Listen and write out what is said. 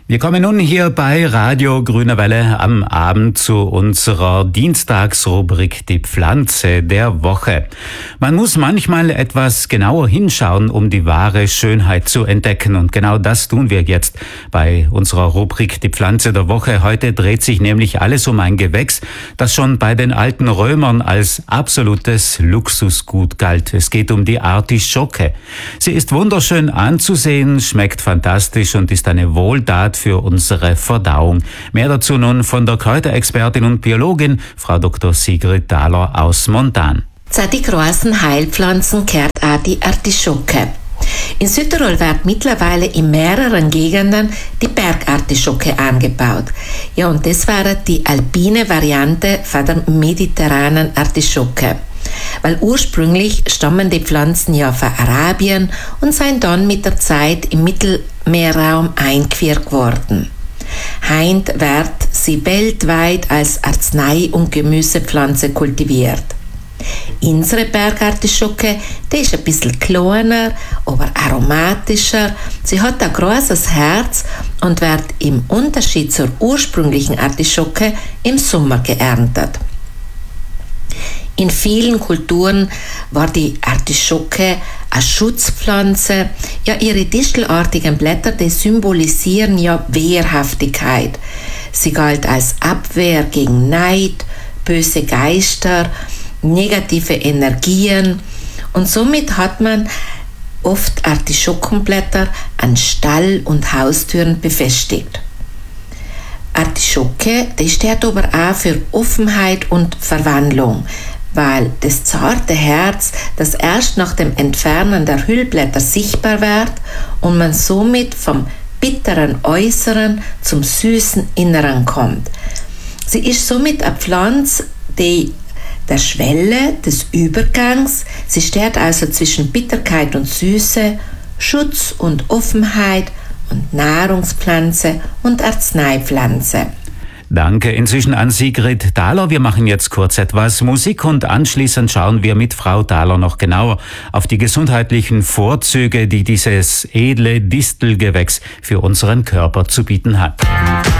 Wir kommen nun hier bei Radio Grüne Welle am Abend zu unserer Dienstagsrubrik Die Pflanze der Woche. Man muss manchmal etwas genauer hinschauen, um die wahre Schönheit zu entdecken. Und genau das tun wir jetzt bei unserer Rubrik Die Pflanze der Woche. Heute dreht sich nämlich alles um ein Gewächs, das schon bei den alten Römern als absolutes Luxusgut galt. Es geht um die Artischocke. Sie ist wunderschön anzusehen, schmeckt fantastisch und ist eine Wohltat für unsere Verdauung. Mehr dazu nun von der Kräuterexpertin und Biologin Frau Dr. Sigrid Thaler aus Montan. Zu den großen Heilpflanzen gehört auch die Artischocke. In Südtirol wird mittlerweile in mehreren Gegenden die Bergartischocke angebaut. Ja, und das wäre die alpine Variante von der mediterranen Artischocke. Weil ursprünglich stammen die Pflanzen ja von Arabien und sind dann mit der Zeit im Mittelmeerraum eingeführt worden. Heint wird sie weltweit als Arznei- und Gemüsepflanze kultiviert. Unsere Bergartischocke, die ist ein bisschen kleiner, aber aromatischer. Sie hat ein großes Herz und wird im Unterschied zur ursprünglichen Artischocke im Sommer geerntet. In vielen Kulturen war die Artischocke eine Schutzpflanze. Ja, ihre distelartigen Blätter, die symbolisieren ja Wehrhaftigkeit. Sie galt als Abwehr gegen Neid, böse Geister, negative Energien und somit hat man oft Artischockenblätter an Stall- und Haustüren befestigt. Artischocke, die steht aber auch für Offenheit und Verwandlung, weil das zarte Herz, das erst nach dem Entfernen der Hüllblätter sichtbar wird und man somit vom bitteren Äußeren zum süßen Inneren kommt. Sie ist somit eine Pflanze, die der Schwelle des Übergangs, sie steht also zwischen Bitterkeit und Süße, Schutz und Offenheit und Nahrungspflanze und Arzneipflanze. Danke inzwischen an Sigrid Thaler. Wir machen jetzt kurz etwas Musik und anschließend schauen wir mit Frau Thaler noch genauer auf die gesundheitlichen Vorzüge, die dieses edle Distelgewächs für unseren Körper zu bieten hat.